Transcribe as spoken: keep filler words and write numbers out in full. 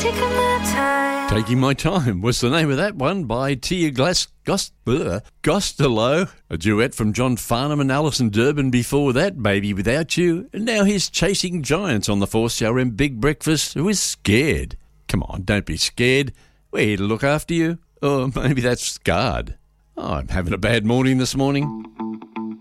taking my time. Taking My Time was the name of that one by Tia Glass Gost, uh, Costello. A duet from John Farnham and Alison Durbin before that, Baby Without You. And now he's Chasing Giants on the four C R M Big Breakfast, who is scared. Come on, don't be scared. We're here to look after you. Or maybe that's scarred. Oh, I'm having a bad morning this morning.